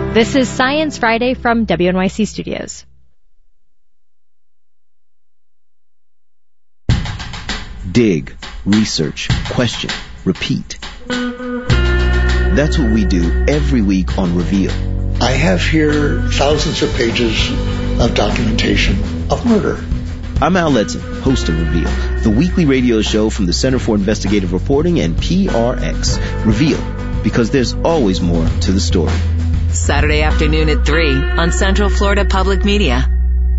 This is Science Friday from WNYC Studios. Dig, research, question, repeat. That's what we do every week on Reveal. I have here thousands of pages of documentation of murder. I'm Al Letson, host of Reveal, the weekly radio show from the Center for Investigative Reporting and PRX. Reveal, because there's always more to the story. Saturday afternoon at 3 on Central Florida Public Media.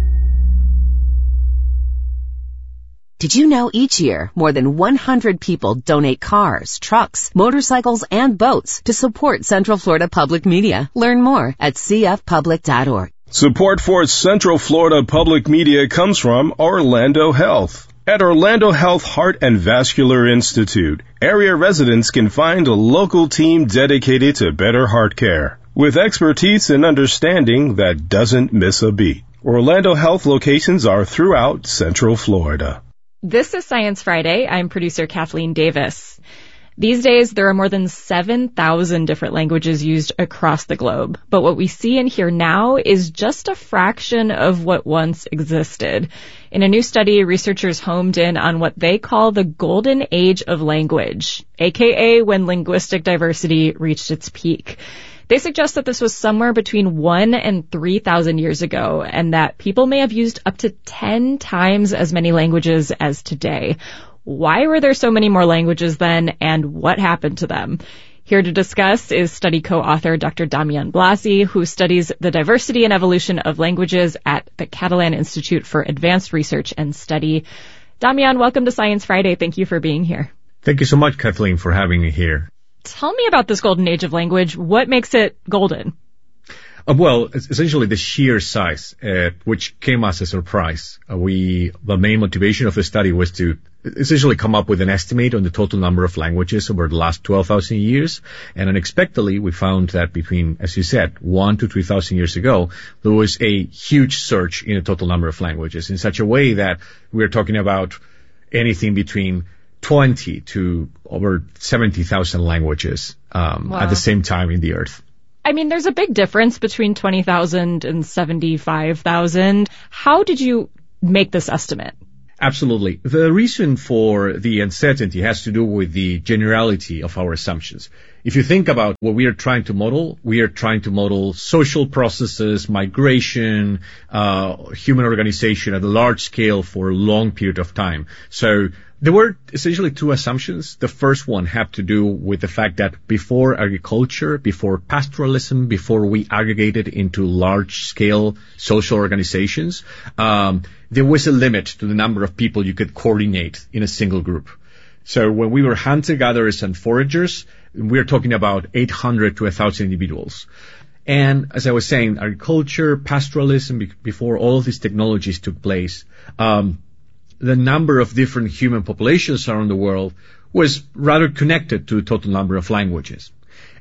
Did you know each year more than 100 people donate cars, trucks, motorcycles, and boats to support Central Florida Public Media? Learn more at cfpublic.org. Support for Central Florida Public Media comes from Orlando Health. At Orlando Health Heart and Vascular Institute, area residents can find a local team dedicated to better heart care, with expertise and understanding that doesn't miss a beat. Orlando Health locations are throughout Central Florida. This is Science Friday. I'm producer Kathleen Davis. These days, there are more than 7,000 different languages used across the globe. But what we see and hear now is just a fraction of what once existed. In a new study, researchers homed in on what they call the golden age of language, aka when linguistic diversity reached its peak. They suggest that this was somewhere between 1 and 3,000 years ago, and that people may have used up to 10 times as many languages as today. Why were there so many more languages then, and what happened to them? Here to discuss is study co-author Dr. Damian Blasi, who studies the diversity and evolution of languages at the Catalan Institute for Advanced Research and Study. Damian, welcome to Science Friday. Thank you for being here. Thank you so much, Kathleen, for having me here. Tell me about this golden age of language. What makes it golden? Well, essentially the sheer size, which came as a surprise. The main motivation of the study was to essentially come up with an estimate on the total number of languages over the last 12,000 years. And unexpectedly, we found that between, as you said, 1 to 3,000 years ago, there was a huge surge in the total number of languages in such a way that we're talking about anything between 20 to over 70,000 languages at the same time in the Earth. I mean, there's a big difference between 20,000 and 75,000. How did you make this estimate? Absolutely. The reason for the uncertainty has to do with the generality of our assumptions. If you think about what we are trying to model, we are trying to model social processes, migration, human organization at a large scale for a long period of time. So there were essentially two assumptions. The first one had to do with the fact that before agriculture, before pastoralism, before we aggregated into large-scale social organizations, there was a limit to the number of people you could coordinate in a single group. So when we were hunter-gatherers and foragers, we are talking about 800 to 1,000 individuals. And as I was saying, agriculture, pastoralism, before all of these technologies took place, the number of different human populations around the world was rather connected to the total number of languages.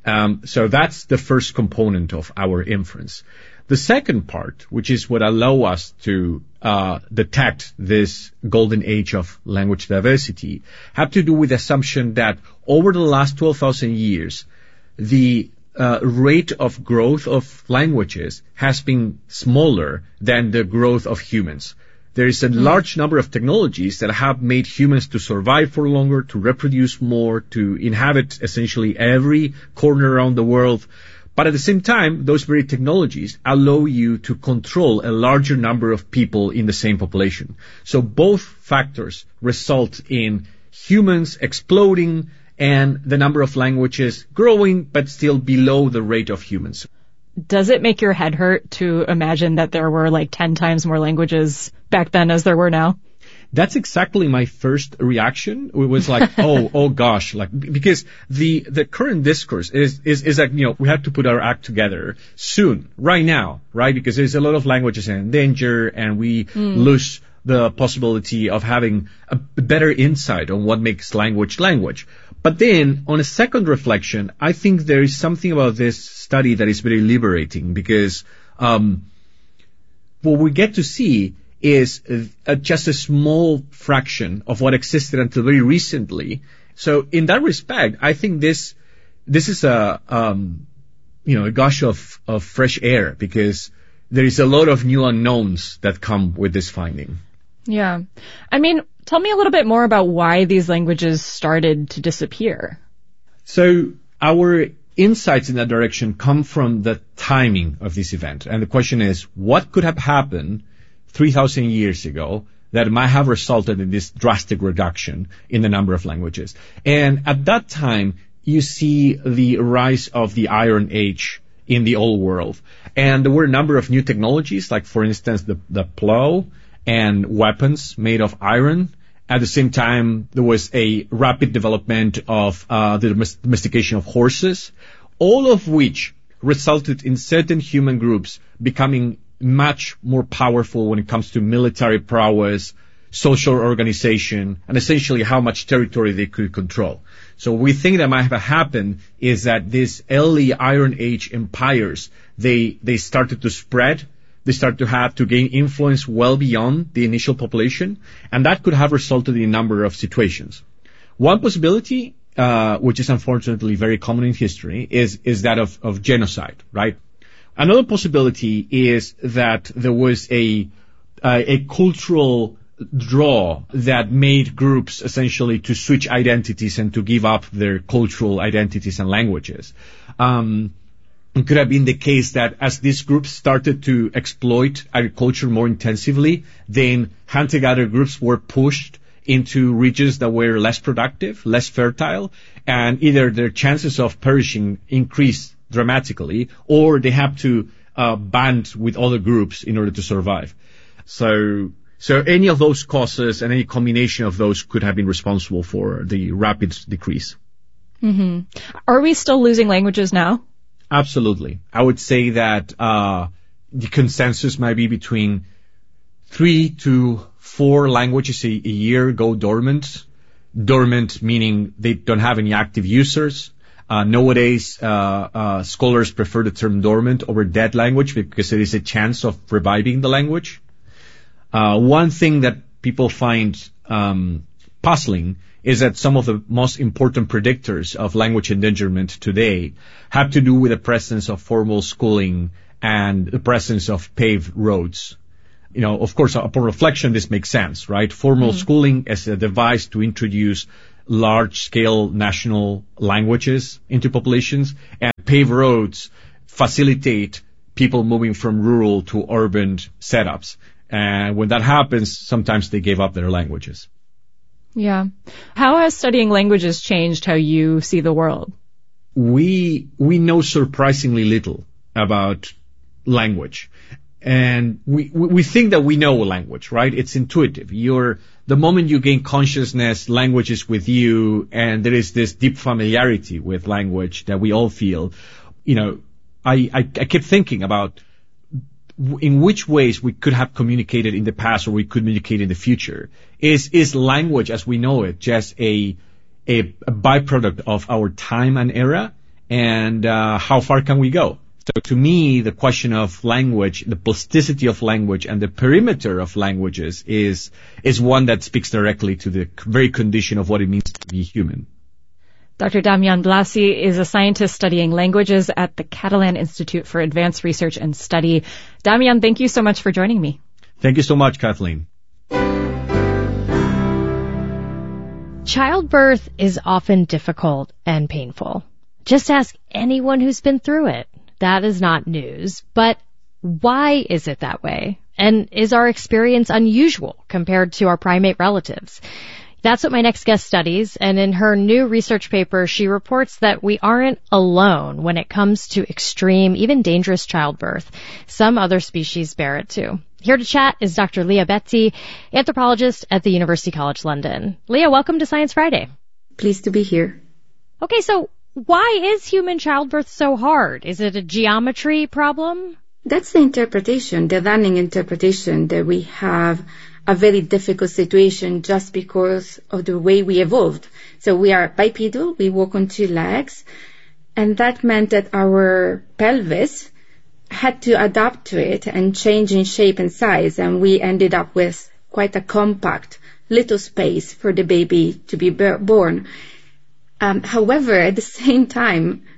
So that's the first component of our inference. The second part, which is what allow us to detect this golden age of language diversity, had to do with the assumption that over the last 12,000 years, the rate of growth of languages has been smaller than the growth of humans. There is a large number of technologies that have made humans to survive for longer, to reproduce more, to inhabit essentially every corner around the world. But at the same time, those very technologies allow you to control a larger number of people in the same population. So both factors result in humans exploding and the number of languages growing, but still below the rate of humans. Does it make your head hurt to imagine that there were like 10 times more languages back then as there were now? That's exactly my first reaction. It was like, oh gosh, like, because the current discourse is like, we have to put our act together soon, right now, right? Because there's a lot of languages in danger and we lose the possibility of having a better insight on what makes language. But then, on a second reflection, I think there is something about this study that is very liberating because what we get to see is just a small fraction of what existed until very recently. So in that respect, I think this is a a gush of fresh air, because there is a lot of new unknowns that come with this finding. Yeah. I mean, tell me a little bit more about why these languages started to disappear. So our insights in that direction come from the timing of this event. And the question is, what could have happened 3,000 years ago that might have resulted in this drastic reduction in the number of languages? And at that time, you see the rise of the Iron Age in the old world. And there were a number of new technologies, like, for instance, the plow and weapons made of iron. At the same time, there was a rapid development of the domestication of horses, all of which resulted in certain human groups becoming much more powerful when it comes to military prowess, social organization, and essentially how much territory they could control. So we think that might have happened is that these early Iron Age empires, they started to spread. They start to have to gain influence well beyond the initial population, and that could have resulted in a number of situations. One possibility, which is unfortunately very common in history, is that of genocide, right? Another possibility is that there was a cultural draw that made groups essentially to switch identities and to give up their cultural identities and languages. It could have been the case that as these groups started to exploit agriculture more intensively, then hunter-gatherer groups were pushed into regions that were less productive, less fertile, and either their chances of perishing increased dramatically, or they have to band with other groups in order to survive. So any of those causes and any combination of those could have been responsible for the rapid decrease. Mm-hmm. Are we still losing languages now? Absolutely. I would say that the consensus might be between 3 to 4 languages a year go dormant. Dormant meaning they don't have any active users. Nowadays, scholars prefer the term dormant over dead language because there is a chance of reviving the language. One thing that people find puzzling is that some of the most important predictors of language endangerment today have to do with the presence of formal schooling and the presence of paved roads. Of course, upon reflection, this makes sense, right? Formal schooling as a device to introduce large-scale national languages into populations, and paved roads facilitate people moving from rural to urban setups. And when that happens, sometimes they give up their languages. Yeah. How has studying languages changed how you see the world? We know surprisingly little about language. And we think that we know a language, right? It's intuitive. The moment you gain consciousness, language is with you, and there is this deep familiarity with language that we all feel. I keep thinking about in which ways we could have communicated in the past or we could communicate in the future. Is language as we know it just a byproduct of our time and era? And how far can we go? So to me, the question of language, the plasticity of language and the perimeter of languages is one that speaks directly to the very condition of what it means to be human. Dr. Damian Blasi is a scientist studying languages at the Catalan Institute for Advanced Research and Study. Damian, thank you so much for joining me. Thank you so much, Kathleen. Childbirth is often difficult and painful. Just ask anyone who's been through it. That is not news. But why is it that way? And is our experience unusual compared to our primate relatives? That's what my next guest studies, and in her new research paper, she reports that we aren't alone when it comes to extreme, even dangerous childbirth. Some other species bear it too. Here to chat is Dr. Leah Bettsy, anthropologist at the University College London. Leah, welcome to Science Friday. Pleased to be here. Okay, so why is human childbirth so hard? Is it a geometry problem? That's the interpretation, the Dunning interpretation, that we have a very difficult situation just because of the way we evolved. So we are bipedal, we walk on 2 legs, and that meant that our pelvis had to adapt to it and change in shape and size, and we ended up with quite a compact little space for the baby to be born. However, at the same time,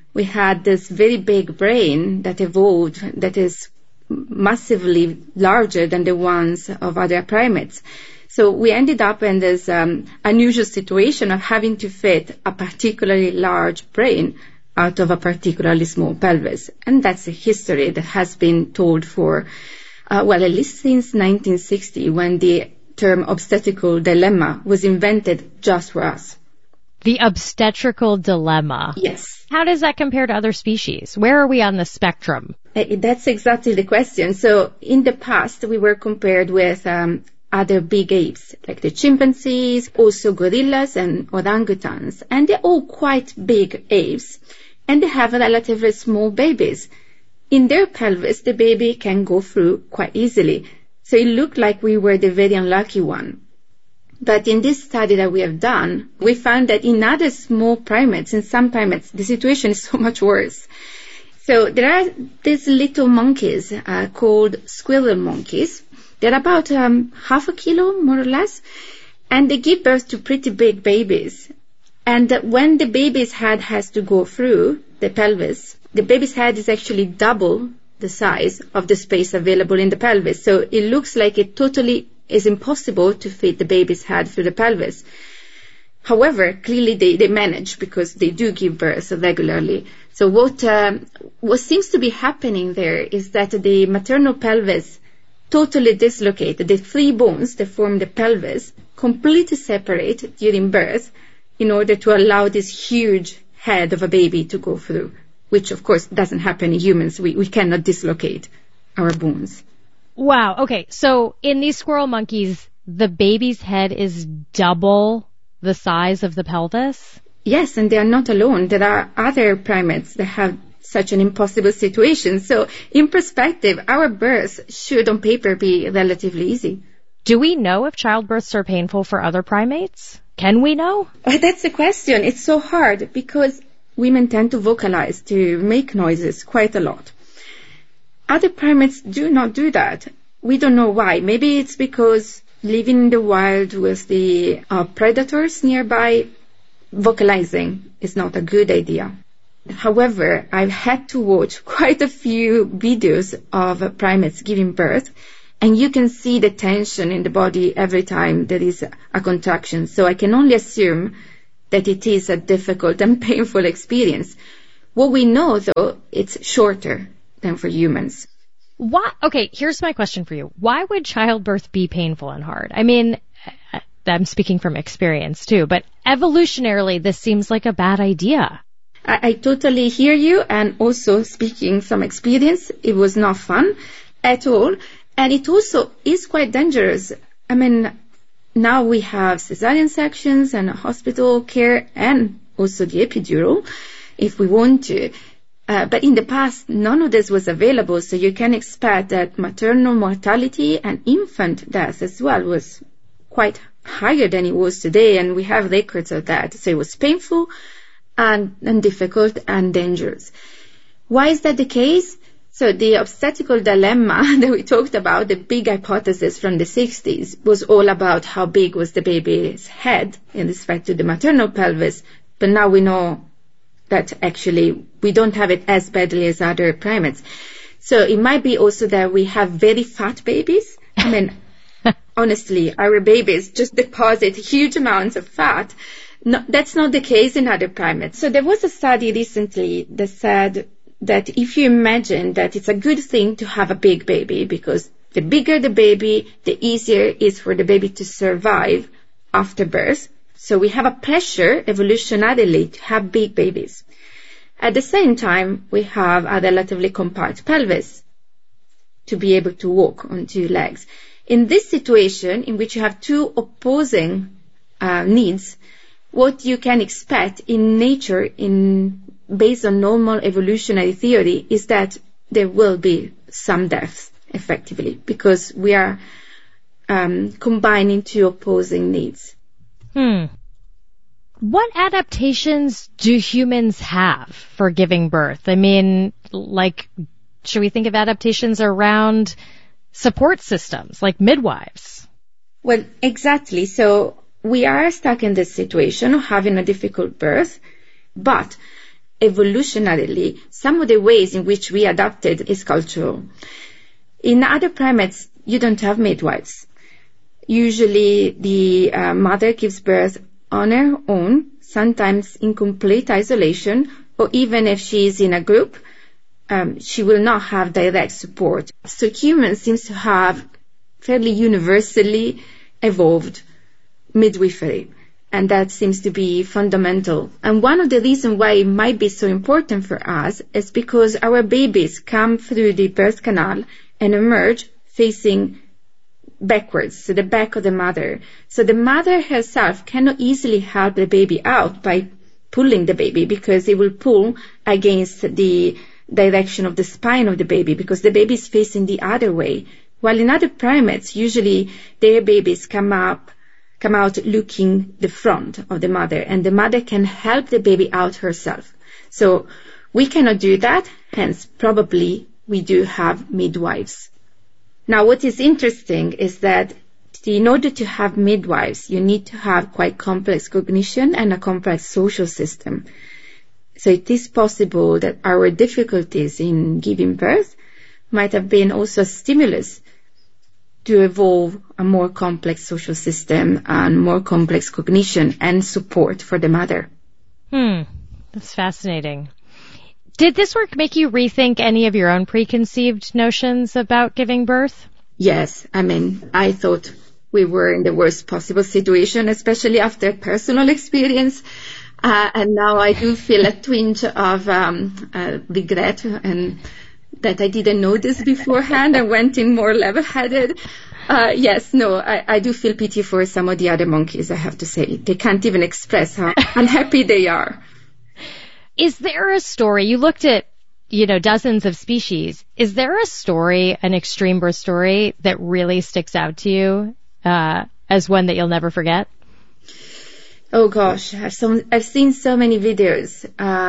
we had this very big brain that evolved that is massively larger than the ones of other primates. So we ended up in this unusual situation of having to fit a particularly large brain out of a particularly small pelvis. And that's a history that has been told for, at least since 1960, when the term obstetrical dilemma was invented just for us. The obstetrical dilemma. Yes. How does that compare to other species? Where are we on the spectrum? That's exactly the question. So in the past, we were compared with other big apes, like the chimpanzees, also gorillas and orangutans. And they're all quite big apes. And they have relatively small babies. In their pelvis, the baby can go through quite easily. So it looked like we were the very unlucky one. But in this study that we have done, we found that in other small primates, in some primates, the situation is so much worse. So there are these little monkeys called squirrel monkeys. They're about half a kilo, more or less, and they give birth to pretty big babies. And when the baby's head has to go through the pelvis, the baby's head is actually double the size of the space available in the pelvis. So it looks like it totally is impossible to fit the baby's head through the pelvis. However, clearly they manage because they do give birth regularly. So what seems to be happening there is that the maternal pelvis totally dislocated. The three bones that form the pelvis completely separate during birth in order to allow this huge head of a baby to go through, which of course doesn't happen in humans. We cannot dislocate our bones. Wow. Okay. So in these squirrel monkeys, the baby's head is double the size of the pelvis? Yes, and they are not alone. There are other primates that have such an impossible situation. So in perspective, our births should on paper be relatively easy. Do we know if childbirths are painful for other primates? Can we know? That's the question. It's so hard because women tend to vocalize, to make noises quite a lot. Other primates do not do that. We don't know why. Maybe it's because living in the wild with the predators nearby, vocalizing is not a good idea. However, I've had to watch quite a few videos of primates giving birth, and you can see the tension in the body every time there is a contraction. So I can only assume that it is a difficult and painful experience. What we know, though, it's shorter than for humans. Okay, here's my question for you. Why would childbirth be painful and hard? I mean, I'm speaking from experience too, but evolutionarily, this seems like a bad idea. I totally hear you, and also speaking from experience, it was not fun at all, and it also is quite dangerous. I mean, now we have cesarean sections and hospital care and also the epidural if we want to. But in the past, none of this was available, so you can expect that maternal mortality and infant death as well was quite higher than it was today, and we have records of that. So it was painful and difficult and dangerous. Why is that the case? So the obstetrical dilemma that we talked about, the big hypothesis from the 60s, was all about how big was the baby's head in respect to the maternal pelvis, but now we know that actually we don't have it as badly as other primates. So it might be also that we have very fat babies. I mean, honestly, our babies just deposit huge amounts of fat. No, that's not the case in other primates. So there was a study recently that said that if you imagine that it's a good thing to have a big baby, because the bigger the baby, the easier it is for the baby to survive after birth. So we have a pressure evolutionarily to have big babies. At the same time, we have a relatively compact pelvis to be able to walk on two legs. In this situation, in which you have two opposing needs, what you can expect in nature, based on normal evolutionary theory, is that there will be some deaths, effectively, because we are combining two opposing needs. What adaptations do humans have for giving birth? I mean, like, should we think of adaptations around support systems, like midwives? Well, exactly. So we are stuck in this situation of having a difficult birth, but evolutionarily, some of the ways in which we adapted is cultural. In other primates, you don't have midwives. Usually the mother gives birth on her own, sometimes in complete isolation, or even if she is in a group, she will not have direct support. So humans seem to have fairly universally evolved midwifery, and that seems to be fundamental. And one of the reasons why it might be so important for us is because our babies come through the birth canal and emerge facing backwards, to the back of the mother. So the mother herself cannot easily help the baby out by pulling the baby, because it will pull against the direction of the spine of the baby, because the baby is facing the other way. While in other primates, usually their babies come out looking the front of the mother, and the mother can help the baby out herself. So we cannot do that, hence probably we do have midwives. Now, what is interesting is that in order to have midwives, you need to have quite complex cognition and a complex social system. So it is possible that our difficulties in giving birth might have been also a stimulus to evolve a more complex social system and more complex cognition and support for the mother. That's fascinating. Did this work make you rethink any of your own preconceived notions about giving birth? Yes. I thought we were in the worst possible situation, especially after personal experience. And now I do feel a twinge of regret, and that I didn't know this beforehand and went in more level-headed. I do feel pity for some of the other monkeys, I have to say. They can't even express how unhappy they are. Is there a story, you looked at, dozens of species, is there a story, an extreme birth story, that really sticks out to you as one that you'll never forget? Oh gosh, I've seen so many videos.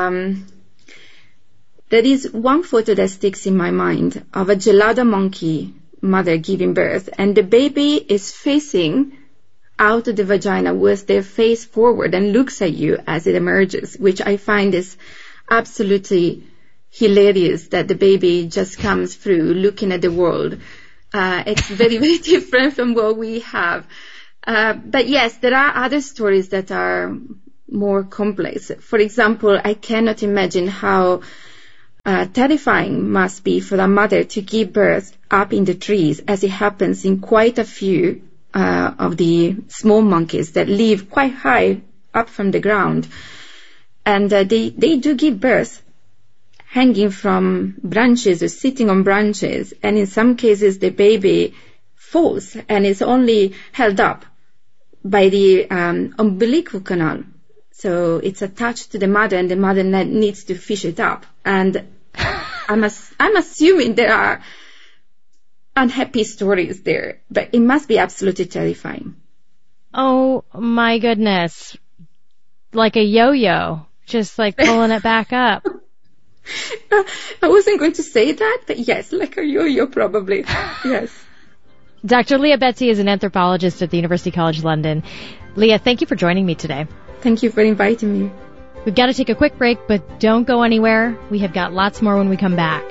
There is one photo that sticks in my mind of a gelada monkey mother giving birth, and the baby is facing out of the vagina with their face forward and looks at you as it emerges, which I find is absolutely hilarious, that the baby just comes through looking at the world. It's very, very different from what we have. But yes, there are other stories that are more complex. For example, I cannot imagine how terrifying must be for a mother to give birth up in the trees, as it happens in quite a few of the small monkeys that live quite high up from the ground. And they do give birth hanging from branches or sitting on branches, and in some cases the baby falls and is only held up by the umbilical canal. So it's attached to the mother, and the mother needs to fish it up. And I'm assuming there are unhappy stories there, but it must be absolutely terrifying. Oh my goodness. Like a yo-yo, just like pulling it back up. I wasn't going to say that, but yes, like a yo-yo probably. Yes. Dr. Leah Betsy is an anthropologist at the University College London. Leah, thank you for joining me today. Thank you for inviting me. We've got to take a quick break, but don't go anywhere. We have got lots more when we come back.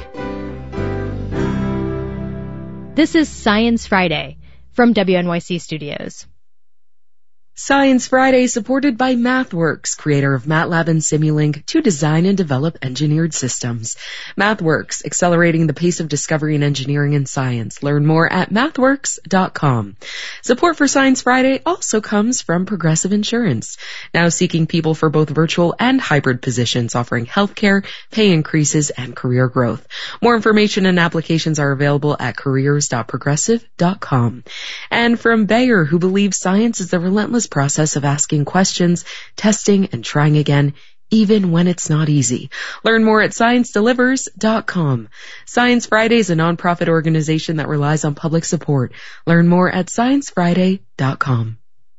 This is Science Friday from WNYC Studios. Science Friday supported by MathWorks, creator of MATLAB and Simulink, to design and develop engineered systems. MathWorks, accelerating the pace of discovery in engineering and science. Learn more at mathworks.com. Support for Science Friday also comes from Progressive Insurance, now seeking people for both virtual and hybrid positions, offering healthcare, pay increases, and career growth. More information and applications are available at careers.progressive.com. And from Bayer, who believes science is the relentless process of asking questions, testing, and trying again, even when it's not easy. Learn more at ScienceDelivers.com. Science Friday is a nonprofit organization that relies on public support. Learn more at ScienceFriday.com.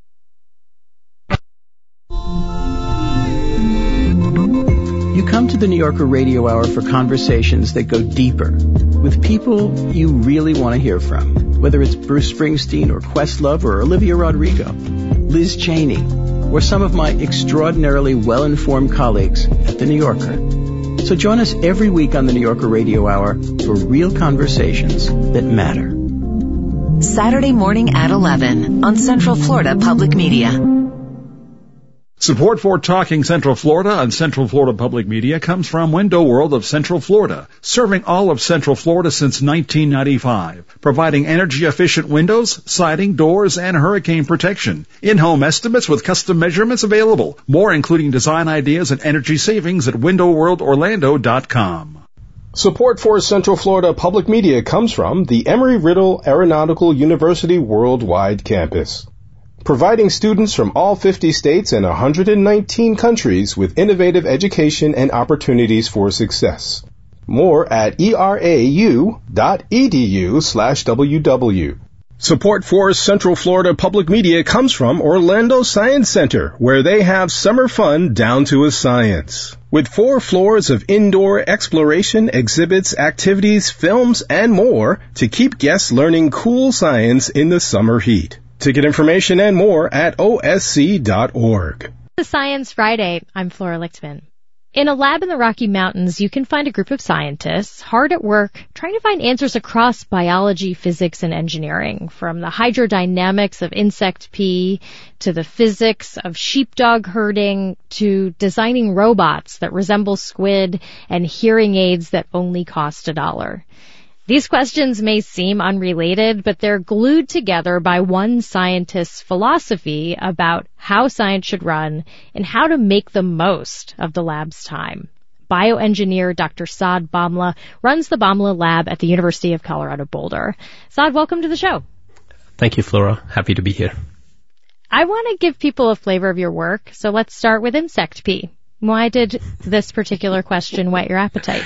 You come to the New Yorker Radio Hour for conversations that go deeper, with people you really want to hear from, whether it's Bruce Springsteen or Questlove or Olivia Rodrigo, Liz Cheney, or some of my extraordinarily well-informed colleagues at The New Yorker. So join us every week on the New Yorker Radio Hour for real conversations that matter. Saturday morning at 11 on Central Florida Public Media. Support for Talking Central Florida on Central Florida Public Media comes from Window World of Central Florida, serving all of Central Florida since 1995, providing energy-efficient windows, siding, doors, and hurricane protection. In-home estimates with custom measurements available. More including design ideas and energy savings at windowworldorlando.com. Support for Central Florida Public Media comes from the Embry-Riddle Aeronautical University Worldwide Campus, providing students from all 50 states and 119 countries with innovative education and opportunities for success. More at erau.edu/ww. Support for Central Florida Public Media comes from Orlando Science Center, where they have summer fun down to a science. With 4 floors of indoor exploration, exhibits, activities, films, and more to keep guests learning cool science in the summer heat. Ticket information and more at osc.org. The Science Friday. I'm Flora Lichtman. In a lab in the Rocky Mountains, you can find a group of scientists hard at work trying to find answers across biology, physics, and engineering, from the hydrodynamics of insect pee to the physics of sheepdog herding to designing robots that resemble squid and hearing aids that only cost $1. These questions may seem unrelated, but they're glued together by one scientist's philosophy about how science should run and how to make the most of the lab's time. Bioengineer Dr. Saad Bhamla runs the Bhamla Lab at the University of Colorado Boulder. Saad, welcome to the show. Thank you, Flora. Happy to be here. I want to give people a flavor of your work, so let's start with insect pee. Why did this particular question whet your appetite?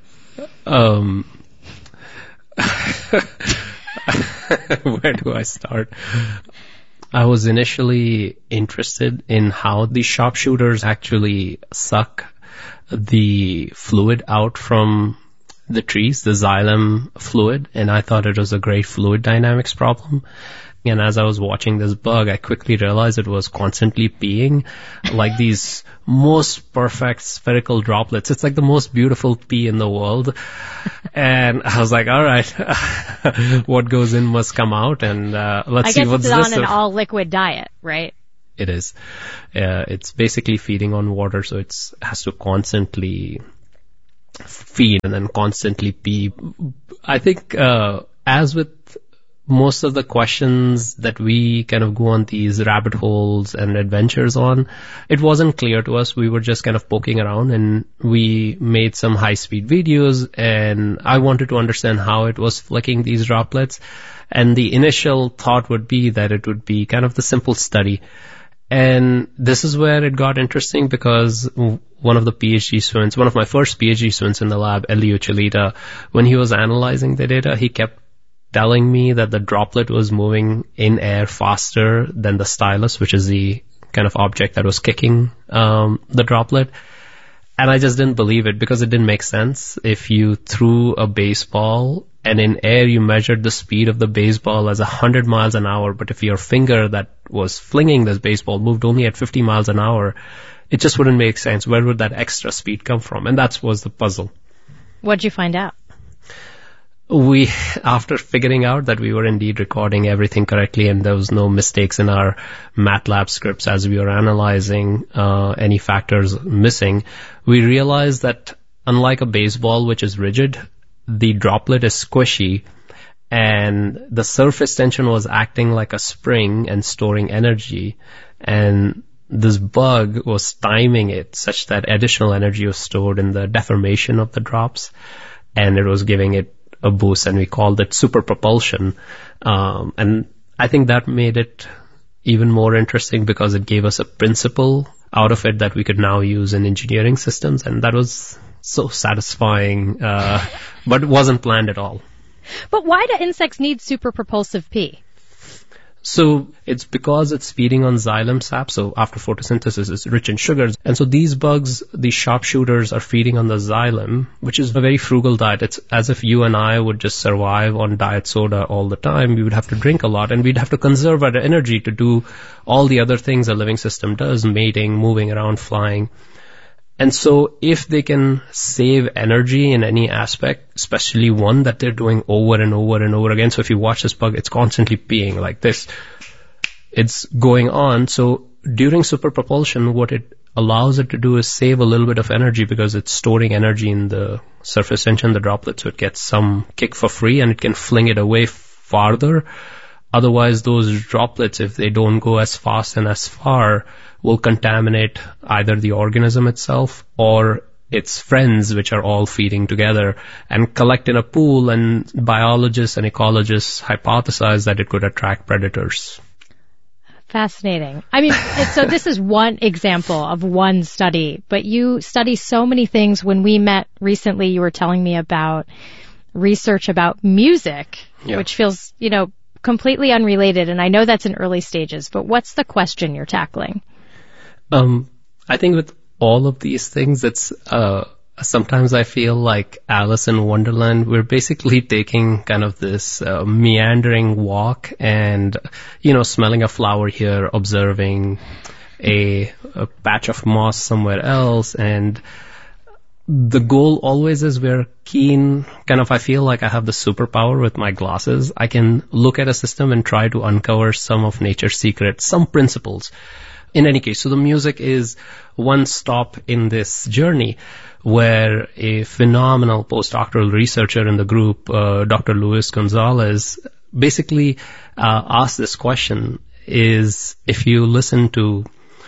Where do I start? I was initially interested in how the sharpshooters actually suck the fluid out from the trees, the xylem fluid, and I thought it was a great fluid dynamics problem. And as I was watching this bug, I quickly realized it was constantly peeing like these most perfect spherical droplets. It's like the most beautiful pee in the world. And I was like, all right, what goes in must come out. And let's see what's this. I guess it's on an all-liquid diet, right? It is. It's basically feeding on water, so it has to constantly feed and then constantly pee. I think as with most of the questions that we kind of go on these rabbit holes and adventures on, it wasn't clear to us. We were just kind of poking around, and we made some high-speed videos, and I wanted to understand how it was flicking these droplets. And the initial thought would be that it would be kind of the simple study. And this is where it got interesting, because one of my first PhD students in the lab, Elio Chalita, when he was analyzing the data, he kept telling me that the droplet was moving in air faster than the stylus, which is the kind of object that was kicking the droplet. And I just didn't believe it, because it didn't make sense. If you threw a baseball and in air you measured the speed of the baseball as 100 miles an hour, but if your finger that was flinging this baseball moved only at 50 miles an hour, it just wouldn't make sense. Where would that extra speed come from? And that was the puzzle. What'd you find out? After figuring out that we were indeed recording everything correctly and there was no mistakes in our MATLAB scripts as we were analyzing any factors missing, we realized that unlike a baseball, which is rigid, the droplet is squishy, and the surface tension was acting like a spring and storing energy, and this bug was timing it such that additional energy was stored in the deformation of the drops, and it was giving it a boost, and we called it super propulsion. And I think that made it even more interesting, because it gave us a principle out of it that we could now use in engineering systems, and that was so satisfying, but it wasn't planned at all. But why do insects need super propulsive pee? So it's because it's feeding on xylem sap. So after photosynthesis, it's rich in sugars. And so these bugs, these sharpshooters, are feeding on the xylem, which is a very frugal diet. It's as if you and I would just survive on diet soda all the time. We would have to drink a lot, and we'd have to conserve our energy to do all the other things a living system does, mating, moving around, flying. And so if they can save energy in any aspect, especially one that they're doing over and over and over again. So if you watch this bug, it's constantly peeing like this. It's going on. So during superpropulsion, what it allows it to do is save a little bit of energy because it's storing energy in the surface tension, the droplet, so it gets some kick for free and it can fling it away farther. Otherwise, those droplets, if they don't go as fast and as far, will contaminate either the organism itself or its friends, which are all feeding together, and collect in a pool, and biologists and ecologists hypothesize that it could attract predators. Fascinating. I mean, so this is one example of one study, but you study so many things. When we met recently, you were telling me about research about music, which feels, completely unrelated, and I know that's in early stages, but what's the question you're tackling? I think with all of these things, it's sometimes I feel like Alice in Wonderland. We're basically taking kind of this meandering walk and, smelling a flower here, observing a patch of moss somewhere else, and the goal always is we're keen, I feel like I have the superpower with my glasses. I can look at a system and try to uncover some of nature's secrets, some principles. In any case, so the music is one stop in this journey where a phenomenal postdoctoral researcher in the group, Dr. Luis Gonzalez, basically asked this question: is if you listen to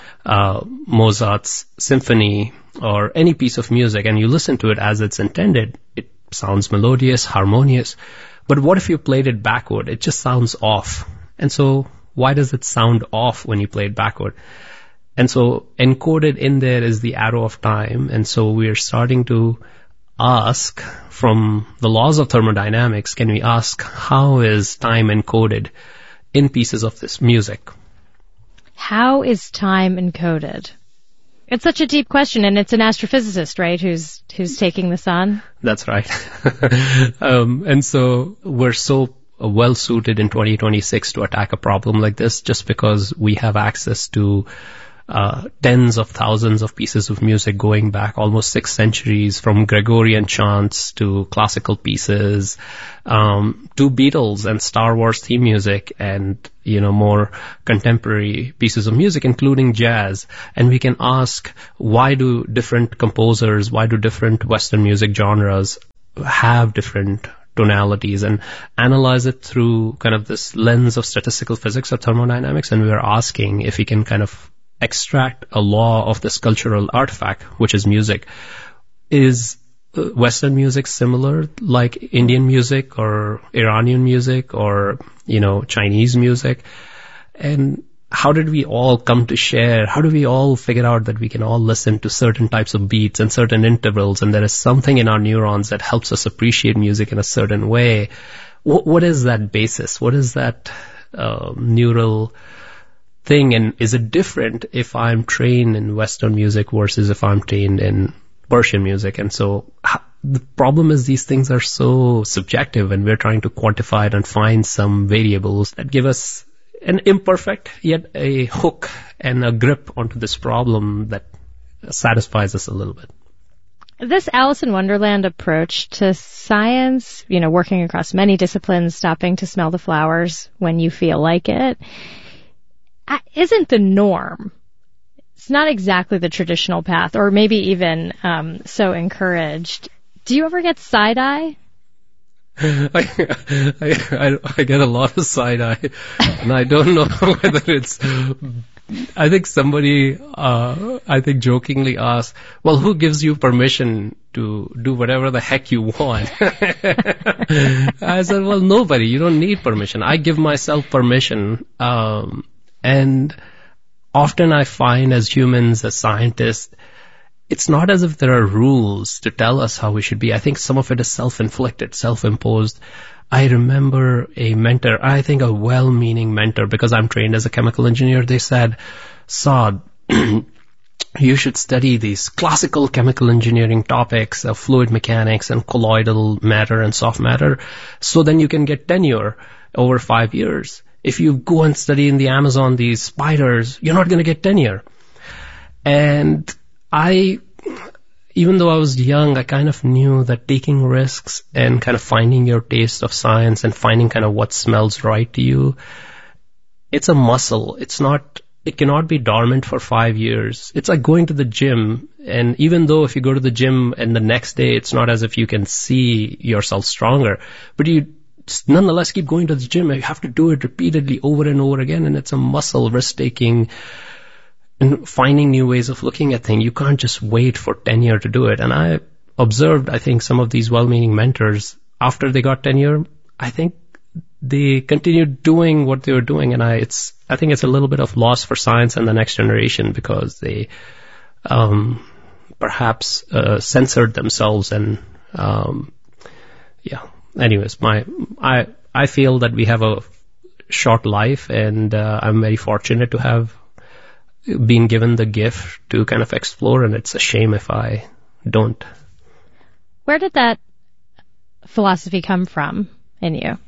Mozart's symphony or any piece of music and you listen to it as it's intended, it sounds melodious, harmonious. But what if you played it backward? It just sounds off. And so why does it sound off when you play it backward? And so encoded in there is the arrow of time. And so we're starting to ask, from the laws of thermodynamics, can we ask how is time encoded in pieces of this music? How is time encoded? It's such a deep question, and it's an astrophysicist, right, who's taking this on? That's right. And so we're so well suited in 2026 to attack a problem like this, just because we have access to tens of thousands of pieces of music going back almost 6 centuries, from Gregorian chants to classical pieces, to Beatles and Star Wars theme music, and more contemporary pieces of music, including jazz. And we can ask, why do different composers, why do different Western music genres have different tonalities, and analyze it through kind of this lens of statistical physics or thermodynamics. And we are asking if we can kind of extract a law of this cultural artifact, which is music. Is Western music similar like Indian music or Iranian music or, Chinese music? And how did we all come to share? How do we all figure out that we can all listen to certain types of beats and certain intervals, and there is something in our neurons that helps us appreciate music in a certain way? What is that basis? What is that neural thing? And is it different if I'm trained in Western music versus if I'm trained in Persian music? And so the problem is these things are so subjective, and we're trying to quantify it and find some variables that give us an imperfect yet a hook and a grip onto this problem that satisfies us a little bit. This Alice in Wonderland approach to science, working across many disciplines, stopping to smell the flowers when you feel like it, isn't the norm. It's not exactly the traditional path, or maybe even so encouraged. Do you ever get side-eye? I get a lot of side-eye, and I don't know whether it's... I think somebody, jokingly asked, well, who gives you permission to do whatever the heck you want? I said, well, nobody. You don't need permission. I give myself permission. And often I find, as humans, as scientists, it's not as if there are rules to tell us how we should be. I think some of it is self-inflicted, self-imposed. I remember a mentor, I think a well-meaning mentor, because I'm trained as a chemical engineer. They said, Saad, you should study these classical chemical engineering topics of fluid mechanics and colloidal matter and soft matter, so then you can get tenure over 5 years. If you go and study in the Amazon these spiders, you're not going to get tenure. And I even though I was young, I kind of knew that taking risks and kind of finding your taste of science and finding kind of what smells right to you, it's a muscle. It cannot be dormant for 5 years. It's like going to the gym. And even though if you go to the gym and the next day, it's not as if you can see yourself stronger, but you nonetheless keep going to the gym. You have to do it repeatedly over and over again. And it's a muscle, risk-taking, and finding new ways of looking at things. You can't just wait for tenure to do it. And I observed, I think, some of these well-meaning mentors, after they got tenure, I think they continued doing what they were doing. And I think it's a little bit of loss for science and the next generation, because they perhaps censored themselves. And anyways, I feel that we have a short life, and I'm very fortunate to have been given the gift to kind of explore, and it's a shame if I don't. Where did that philosophy come from in you?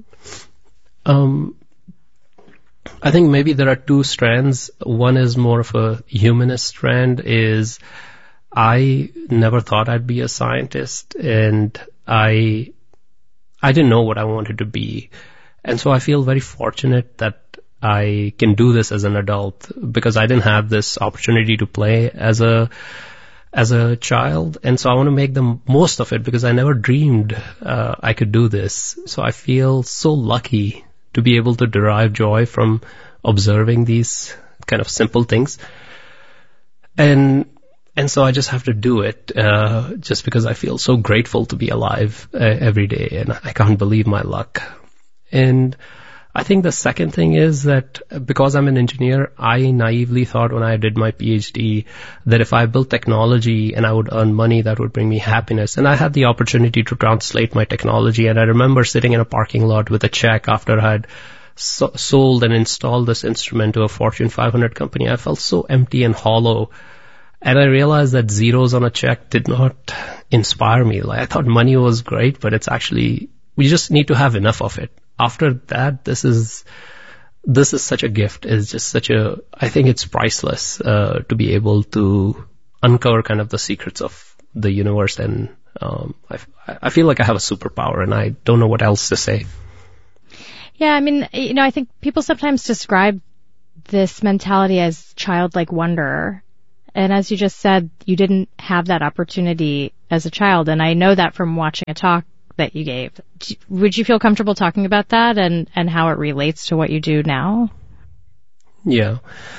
I think maybe there are two strands. One is more of a humanist strand, is I never thought I'd be a scientist, and I didn't know what I wanted to be. And so I feel very fortunate that I can do this as an adult, because I didn't have this opportunity to play as a child. And so I want to make the most of it, because I never dreamed I could do this. So I feel so lucky to be able to derive joy from observing these kind of simple things. And so I just have to do it, just because I feel so grateful to be alive every day, and I can't believe my luck. And I think the second thing is that because I'm an engineer, I naively thought when I did my PhD that if I built technology and I would earn money, that would bring me happiness. And I had the opportunity to translate my technology. And I remember sitting in a parking lot with a check after I had sold and installed this instrument to a Fortune 500 company. I felt so empty and hollow. And I realized that zeros on a check did not inspire me. Like, I thought money was great, but it's actually, we just need to have enough of it. After that, this is such a gift. It's just I think it's priceless, to be able to uncover kind of the secrets of the universe. And, I feel like I have a superpower, and I don't know what else to say. Yeah. I mean, I think people sometimes describe this mentality as childlike wonder. And as you just said, you didn't have that opportunity as a child. And I know that from watching a talk that you gave. Would you feel comfortable talking about that and how it relates to what you do now? Yeah.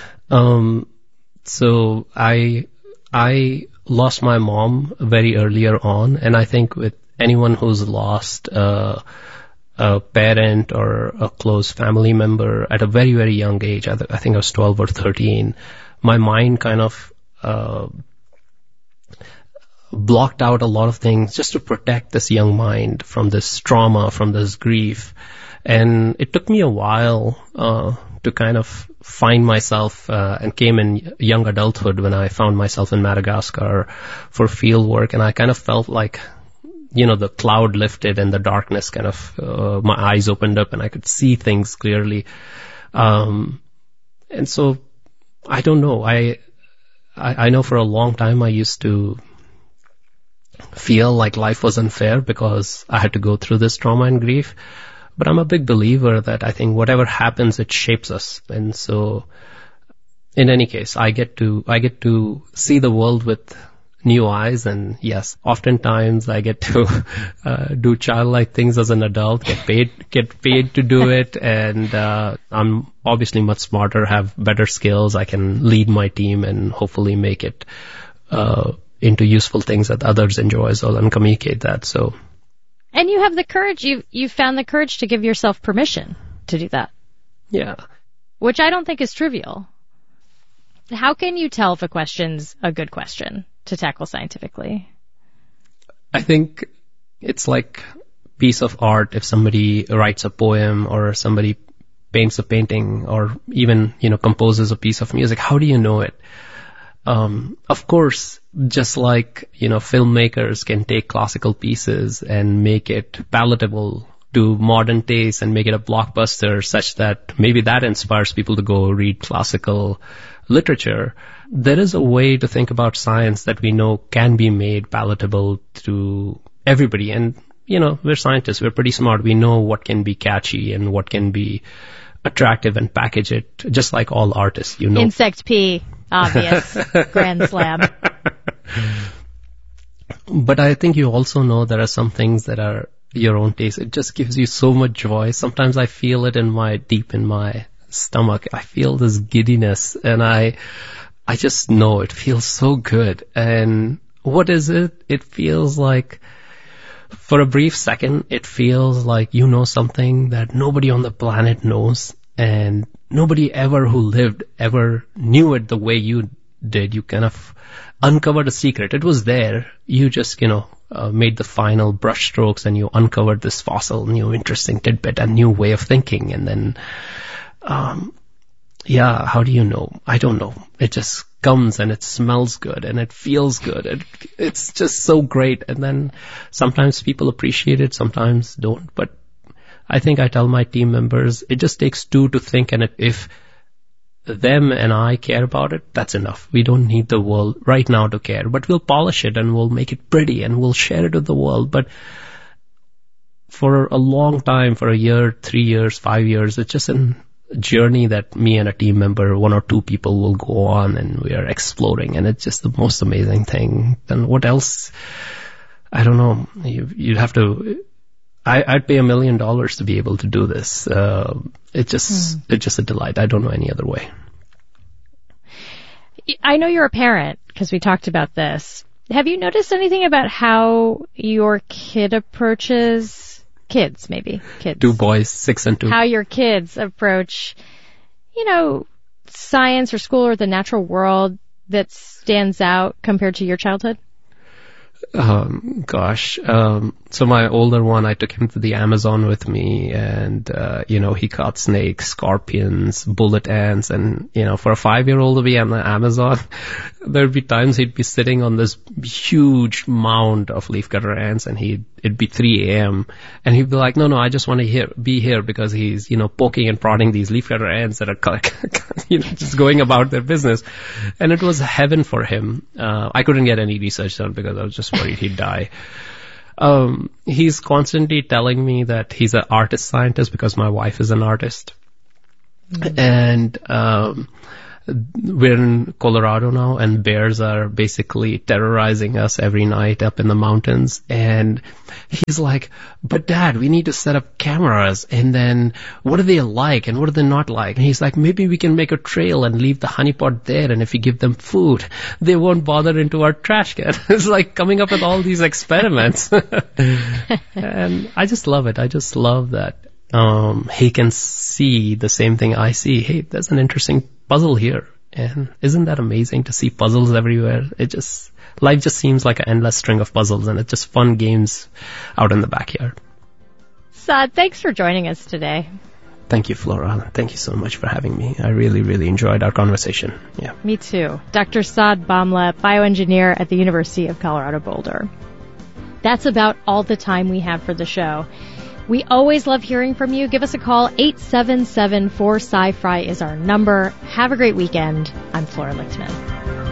So I lost my mom very earlier on, and I think with anyone who's lost a parent or a close family member at a very, very young age, I think I was 12 or 13, my mind kind of blocked out a lot of things just to protect this young mind from this trauma, from this grief. And it took me a while to kind of find myself, and came in young adulthood when I found myself in Madagascar for field work. And I kind of felt like, the cloud lifted and the darkness kind of, my eyes opened up and I could see things clearly. And so I don't know. I know for a long time I used to feel like life was unfair because I had to go through this trauma and grief. But I'm a big believer that I think whatever happens, it shapes us. And so in any case, I get to see the world with new eyes. And yes, oftentimes I get to do childlike things as an adult, get paid to do it. And I'm obviously much smarter, have better skills. I can lead my team and hopefully make it into useful things that others enjoy as well and communicate that. So. And you have the courage, you found the courage to give yourself permission to do that. Yeah. Which I don't think is trivial. How can you tell if a question's a good question to tackle scientifically? I think it's like a piece of art. If somebody writes a poem or somebody paints a painting or even, composes a piece of music, how do you know it? Of course, just like, filmmakers can take classical pieces and make it palatable to modern tastes and make it a blockbuster such that maybe that inspires people to go read classical literature, there is a way to think about science that we know can be made palatable to everybody. And, we're scientists. We're pretty smart. We know what can be catchy and what can be attractive and package it, just like all artists, Insect pee, obvious. Grand slam. But I think you also know there are some things that are your own taste. It just gives you so much joy. Sometimes I feel it deep in my stomach. I feel this giddiness, and I just know it feels so good. And what is it? It feels like, for a brief second, it feels like you know something that nobody on the planet knows, and nobody ever who lived ever knew it the way you did. You kind of uncovered a secret. It was there. You just, made the final brush strokes, and you uncovered this fossil, new interesting tidbit, a new way of thinking. And then, how do you know? I don't know. It just comes, and it smells good, and it feels good. It's just so great. And then sometimes people appreciate it, sometimes don't. But I think I tell my team members, it just takes two to think, and if them and I care about it, that's enough. We don't need the world right now to care, but we'll polish it and we'll make it pretty and we'll share it with the world. But for a long time, for a year, 3 years, 5 years, it's just a journey that me and a team member, 1 or 2 people, will go on, and we are exploring, and it's just the most amazing thing. Then what else? I don't know. You'd have to. I'd pay $1 million to be able to do this. It's just a delight. I don't know any other way. I know you're a parent, because we talked about this. Have you noticed anything about how your kid approaches kids? 2 boys, 6 and 2. How your kids approach, science or school or the natural world that stands out compared to your childhood? So my older one, I took him to the Amazon with me, and, he caught snakes, scorpions, bullet ants, and, for a 5-year-old to be on the Amazon, there'd be times he'd be sitting on this huge mound of leafcutter ants, and it'd be 3 a.m., and he'd be like, no, I just want to be here, because he's, poking and prodding these leafcutter ants that are, just going about their business. And it was heaven for him. I couldn't get any research done because I was just worried he'd die. He's constantly telling me that he's an artist scientist because my wife is an artist. Mm-hmm. And we're in Colorado now, and bears are basically terrorizing us every night up in the mountains. And he's like, but Dad, we need to set up cameras, and then what are they like and what are they not like? And he's like, maybe we can make a trail and leave the honeypot there, and if we give them food, they won't bother into our trash can. It's like coming up with all these experiments. And I just love it. I just love that he can see the same thing I see. Hey, there's an interesting puzzle here. And isn't that amazing to see puzzles everywhere? Life just seems like an endless string of puzzles, and it's just fun games out in the backyard. Saad, thanks for joining us today. Thank you, Flora. Thank you so much for having me. I really, really enjoyed our conversation. Yeah. Me too. Dr. Saad Bhamla, bioengineer at the University of Colorado Boulder. That's about all the time we have for the show. We always love hearing from you. Give us a call. 877-4-SciFri is our number. Have a great weekend. I'm Flora Lichtman.